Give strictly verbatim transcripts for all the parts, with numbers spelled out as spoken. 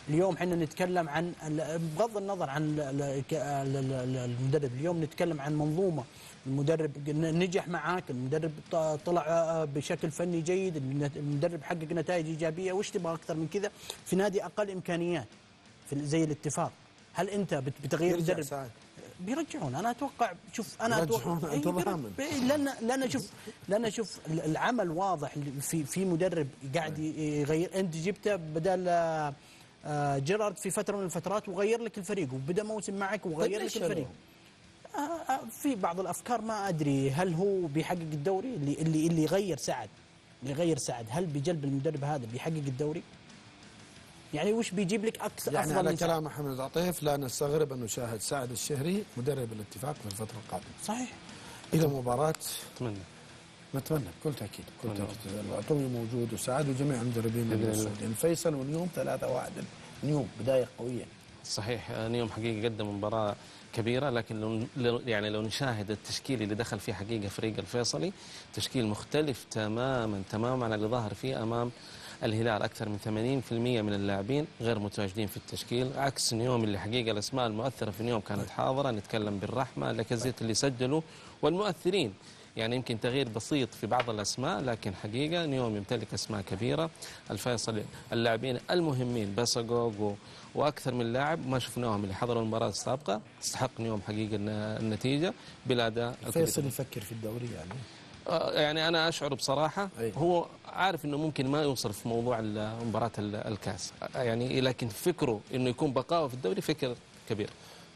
اليوم احنا نتكلم عن بغض النظر عن المدرب، اليوم نتكلم عن منظومه. المدرب نجح معاك، المدرب طلع بشكل فني جيد، المدرب حقق نتائج ايجابيه، وش تبغى اكثر من كذا في نادي اقل امكانيات في زي الاتفاق؟ هل انت بتغيير مدرب بيرجعون؟ انا اتوقع، شوف انا اتوقع لان لان شوف لان شوف العمل واضح في في مدرب قاعد يغير. انت جبته بدل جيرارد في فتره من الفترات وغير لك الفريق، وبدا موسم معك وغير لك الفريق. في بعض الافكار ما ادري هل هو بيحقق الدوري اللي اللي اللي يغير سعد اللي يغير سعد هل بجلب المدرب هذا بيحقق الدوري؟ يعني وش بيجيب لك اكثر يعني افضل؟ على كلام محمد عطيف لا نستغرب ان نشاهد سعد الشهري مدرب الاتفاق في الفتره القادمه. صحيح. الى مباراه اتمنى نتمنى بكل تاكيد بكل تاكيد. العطوي موجود وسعد وجميع المدربين من السعوديين. فيصل ونيوم ثلاثة واحد. نيوم بدايه قويه. صحيح، نيوم حقيقه قدم مباراه كبيره، لكن لو يعني لو نشاهد التشكيل اللي دخل فيه حقيقه فريق الفيصلي تشكيل مختلف تماما تماما عن اللي ظهر فيه امام الهلال. أكثر من ثمانين بالمئة من اللاعبين غير متواجدين في التشكيل، عكس نيوم اللي حقيقة الأسماء المؤثرة في نيوم كانت حاضرة. نتكلم بالرحمة، لاكازيت اللي سجلوا والمؤثرين، يعني يمكن تغيير بسيط في بعض الأسماء، لكن حقيقة نيوم يمتلك أسماء كبيرة. الفيصل اللاعبين المهمين باساغوغ وأكثر من لاعب ما شفناهم اللي حضروا المباراة السابقة، تستحق نيوم حقيقة النتيجة بالأداء. الفيصل يفكر في الدوري يعني يعني أنا أشعر بصراحة أيه. هو عارف إنه ممكن ما يوصل في موضوع مباراة الكاس يعني، لكن فكره إنه يكون بقاءه في الدوري فكر كبير.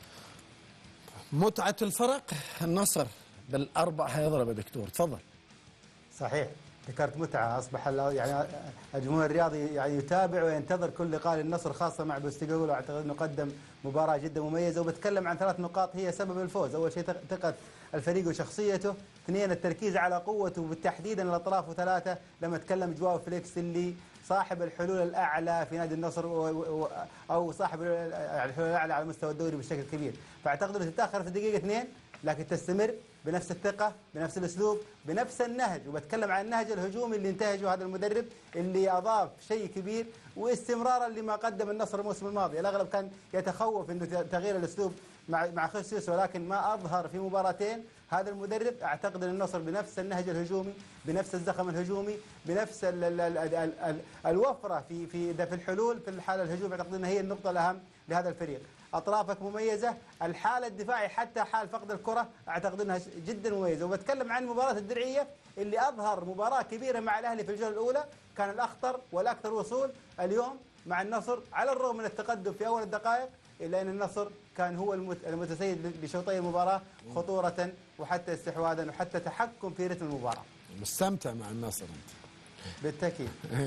متعة الفرق النصر بالأربع هيضرب يا دكتور، تفضل. صحيح، ذكرت متعة. أصبح يعني الجمهور الرياضي يعني يتابع وينتظر كل لقاء للنصر، خاصة مع بوستقول، وأعتقد أنه قدم مباراة جدا مميزة. وبتكلم عن ثلاث نقاط هي سبب الفوز. أول شيء ثقة الفريق وشخصيته، اثنين التركيز على قوته وبالتحديد الأطراف، وثلاثة لما تكلم جواو فليكس اللي صاحب الحلول الأعلى في نادي النصر أو صاحب الحلول الأعلى على مستوى الدوري بشكل كبير. فأعتقد أنه تتأخر في الدقيقة اثنين لكن تستمر بنفس الثقة بنفس الأسلوب بنفس النهج. وبتكلم عن النهج الهجومي اللي انتهجه هذا المدرب اللي أضاف شيء كبير واستمرارا لما قدم النصر الموسم الماضي. الأغلب كان يتخوف أنه تغيير الأسلوب مع مع خيسوس، ولكن ما أظهر في مباراتين هذا المدرب. أعتقد أن النصر بنفس النهج الهجومي بنفس الزخم الهجومي بنفس ال ال ال ال ال ال الوفرة في في في الحلول في الحالة الهجوم. أعتقد أنها هي النقطة الأهم لهذا الفريق. أطرافك مميزة، الحالة الدفاعي حتى حال فقد الكرة أعتقد أنها جدا مميزة. وبتكلم عن مباراة الدرعية اللي أظهر مباراة كبيرة مع الأهلي في الجولة الأولى، كان الأخطر والأكثر وصول. اليوم مع النصر على الرغم من التقدم في أول الدقائق إلا أن النصر كان هو المتسيد لشوطي المباراة خطورة وحتى استحواذا وحتى تحكم في رتم المباراة. مستمتع مع النصر أنت؟ بالتأكيد.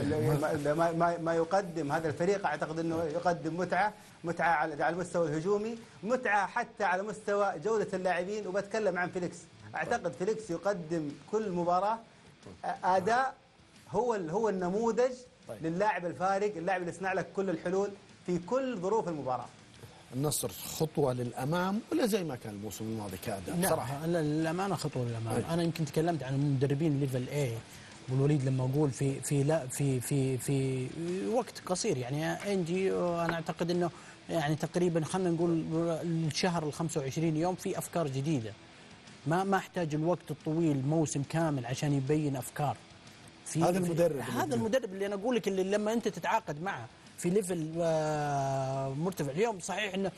ما ما يقدم هذا الفريق أعتقد أنه يقدم متعة متعة على المستوى الهجومي، متعة حتى على مستوى جودة اللاعبين. وبتكلم عن فيليكس، أعتقد فيليكس يقدم كل مباراة أداء هو هو النموذج للاعب الفارق، اللاعب اللي يصنع لك كل الحلول في كل ظروف المباراة. النصر خطوة للأمام ولا زي ما كان الموسم الماضي كأداء؟ بصراحة للأمانة خطوة للأمام. أنا يمكن تكلمت عن المدربين ليفل A، والوليد لما أقول في في لا في في في وقت قصير يعني انجي، أنا أعتقد إنه يعني تقريبا خلينا نقول الشهر ال خمسة وعشرين يوم في أفكار جديدة. ما ما احتاج الوقت الطويل موسم كامل عشان يبين أفكار. في هذا المدرب هذا المدرب اللي أنا أقول لك اللي لما أنت تتعاقد معه في ليفل مرتفع. اليوم صحيح انه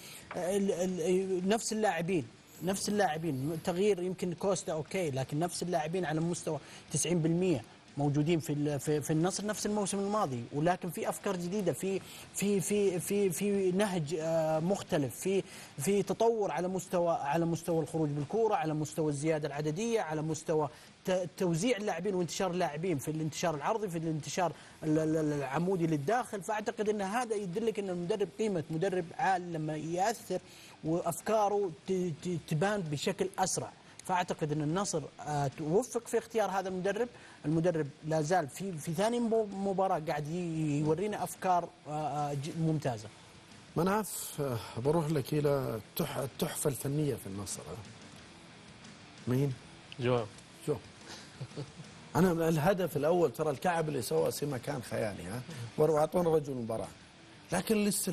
نفس اللاعبين نفس اللاعبين تغيير يمكن كوستا اوكي، لكن نفس اللاعبين على مستوى تسعين بالمئة موجودين في في النصر نفس الموسم الماضي، ولكن في افكار جديده، في في في في في نهج مختلف، في في تطور على مستوى على مستوى الخروج بالكوره، على مستوى الزياده العدديه، على مستوى توزيع اللاعبين وانتشار اللاعبين في الانتشار العرضي في الانتشار العمودي للداخل. فاعتقد ان هذا يدلك ان المدرب قيمه مدرب عال لما ياثر وافكاره تبان بشكل اسرع. فاعتقد ان النصر توفق في اختيار هذا المدرب. المدرب لا زال في في ثاني مباراه قاعد يورينا افكار ممتازه. مناف، بروح لك الى التحفه الفنيه في النصر. مين؟ جو جو انا الهدف الاول ترى الكعب اللي سواه سيما كان خيالي، ها واعطونا رجل مباراه، لكن لسه